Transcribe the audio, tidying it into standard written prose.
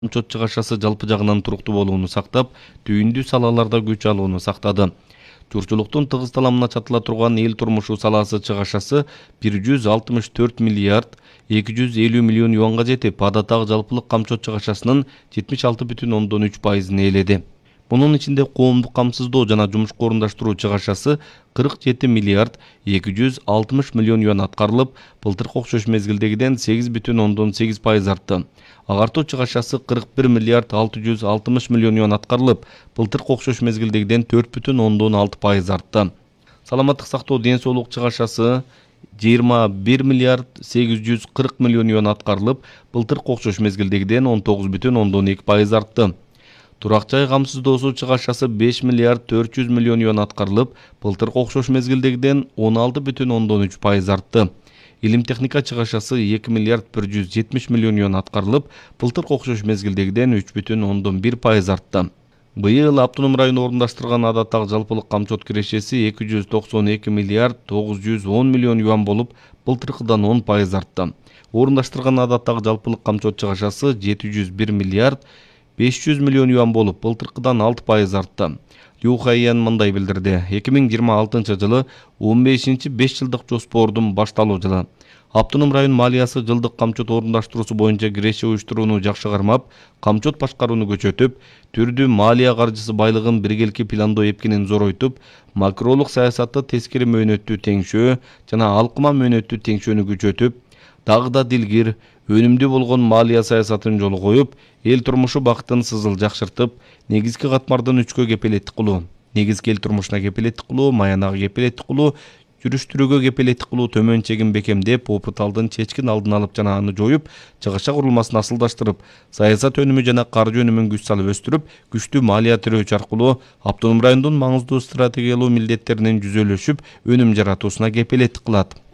Камчот чыгашасы жалпы жагынан туруктуу болууну сактап, түйүндүү салаларда күч алууну сактады. Журчулуктун тыгыз таламына чатыла турган эл турмушу саласы чыгашасы 164 миллиард 250 миллион юанга жетип, адаттагы жалпылык камчот чыгашасынын 76,3%ын ээледи. Мунун ичинде коомдук камсыздоо жана жумушка орундаштыруу чыгашасы 47 миллиард 260 миллион юан аткарылып, былтыркы окшош мезгилдегиден 8,8% артты. Агартуу чыгашасы 41 миллиард 660 миллион юан аткарылып, былтыркы окшош мезгилдегиден 4,6% артты. Саламаттык сактоо ден соолук чыгашасы 21 миллиард 840 миллион юан аткарылып, былтыркы окшош мезгилдегиден 19,2% артты. Турак жай камсыздоосу чыгашасы 5 миллиард 400 миллион юан аткарылып, былтыркы окшош мезгилдегиден 16,3% артты. Илим техника чыгашасы 2 миллиард 170 миллион юан аткарылып, былтыркы окшош мезгилдегиден 3,1% артты. Быйыл автоном район орундаштырган адаттагы жалпылык камчот кирешеси 292 миллиард 910 миллион юан болуп, былтыркыдан 10% артты. Орундаштырган адаттагы жалпылык камчот чыгашасы 701 миллиард 500 миллион юан болуп, былтыркыдан 6% артты. ЮХАИН мындай билдирди. 2026 жылы 15-5 жылдык жоспордун башталуу жылы. Автоном район малиясы жылдык камчот орундаштыруусу боюнча киреше уюштурууну жакшы кармап, камчот башкарууну көчөтүп, түрдүү малия каржысы байлыгын биргеликки пландоо эпкинин зоройтуп, макролук саясатты тескери мөөнөттүү теңшөө жана алкыма мөөнөттүү теңшөөнү күчөтүп, дагы да дилгир, өнүмдүү болгон малия саясатын жолго коюп, эл турмушу бактын сызыл жакшыртып, негизги катмардан 3кө кепилеттик кылуу, негизги эл турмушуна кепилеттик кылуу, маянага кепилеттик кылуу, жүрүштүрүүгө кепилеттик кылуу төмөн чегин бекемдеп, опыт алдын чечкин алдын алып жана аны жоюп, чыгыша курулмасын асылдаштырып, саясат өнүмү жана каржы өнүмүн күч салып өстүрүп, күчтүү малия тирөөчү аркылуу автоном райондун маңыздуу стратегиялуу милдеттеринин жүзөлөшүп, өнүм жаратуусуна кепилеттик кылат.